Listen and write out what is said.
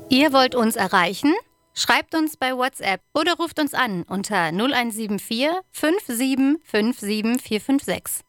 Ihr wollt uns erreichen? Schreibt uns bei WhatsApp oder ruft uns an unter 0174 57 57 456.